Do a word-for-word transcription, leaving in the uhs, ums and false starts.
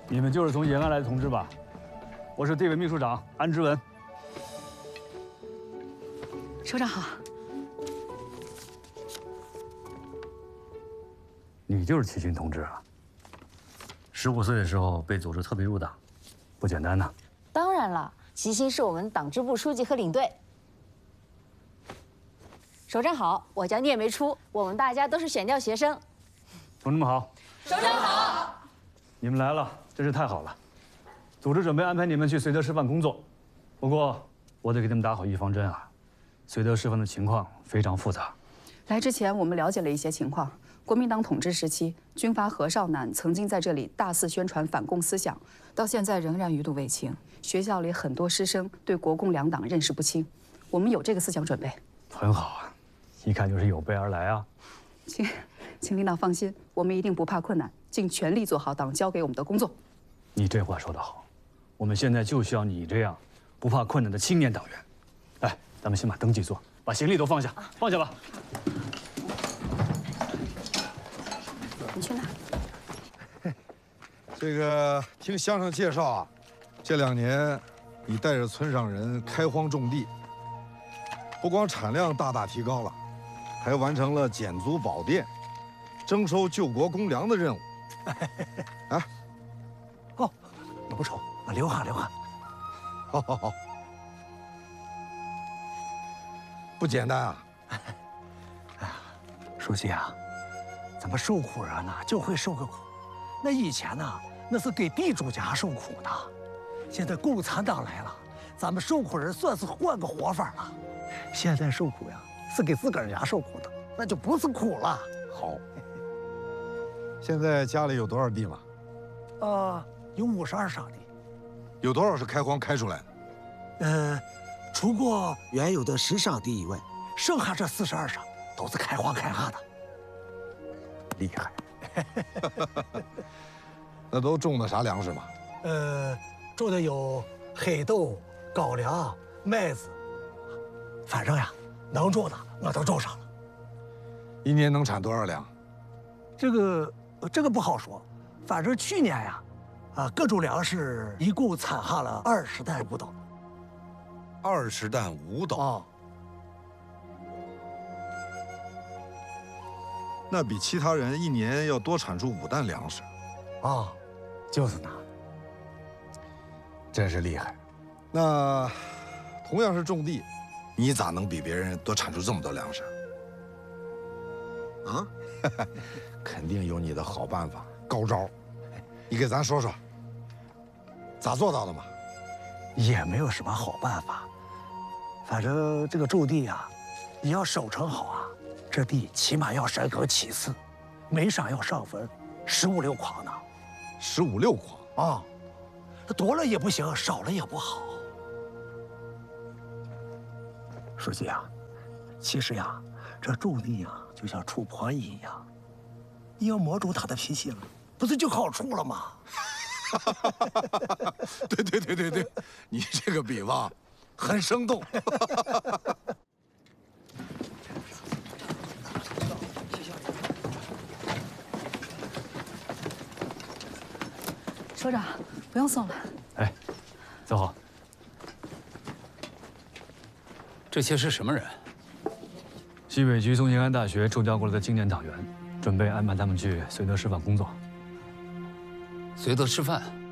你们就是从延安来的同志吧？我是地委秘书长安之文。 首长好。 你就是齐军同志啊？十五岁的时候被组织特别入党，不简单呐。 当然了，齐心是我们党支部书记和领队。首长好，我叫聂梅初，我们大家都是选调学生。 同志们好。 首长好。 你们来了，真是太好了。组织准备安排你们去绥德师范工作，不过我得给你们打好预防针啊。绥德师范的情况非常复杂。 来之前我们了解了一些情况。国民党统治时期，军阀何少南曾经在这里大肆宣传反共思想，到现在仍然余毒未清。学校里很多师生对国共两党认识不清，我们有这个思想准备。 很好啊，一看就是有备而来啊。 请，请领导放心，我们一定不怕困难，尽全力做好党交给我们的工作。 你这话说得好，我们现在就需要你这样不怕困难的青年党员。来，咱们先把登记做，把行李都放下，放下吧。 你去哪？ 这个听乡上介绍啊，这两年你带着村上人开荒种地，不光产量大大提高了，还完成了减租保电、征收救国公粮的任务。啊， 哦，不愁，留下留下。 好好好，不简单啊！ 哎呀，书记啊。咱们受苦人呐，就会受个苦。那以前呢，那是给地主家受苦呢。现在共产党来了，咱们受苦人算是换个活法了。现在受苦呀，是给自个儿家受苦的，那就不是苦了。 好。现在家里有多少地嘛？ 呃，有五十二晌地。 有多少是开荒开出来的？ 呃，除过原有的十晌地以外，剩下这四十二晌都是开荒开下的。厉害， 那都种的啥粮食嘛？ 呃，种的有黑豆、高粱、麦子，反正呀，能种的我都种上了。 一年能产多少粮？ 这个这个不好说，反正去年呀，啊，各种粮食一共产下了二十担五斗。 二十担五斗啊！那比其他人一年要多产出五担粮食， 啊，就是呢， 真是厉害。那同样是种地，你咋能比别人多产出这么多粮食？啊，肯定有你的好办法、高招，你给咱说说，咋做到的嘛？ 也没有什么好办法，反正这个种地呀，你要守成好啊。这地起码要山河起次，每晌要上坟十五六筐呢。 十五六筐啊，多了也不行，少了也不好。书记啊，其实呀，这种地呀，就像处婆姨一样，你要摸住她的脾气了，不是就好处了吗？ 对对对对对，你这个比方很生动。 首长，不用送了。 哎，走好。 这些是什么人？ 西北局从延安大学抽调过来的青年党员，准备安排他们去绥德师范工作。 绥德师范。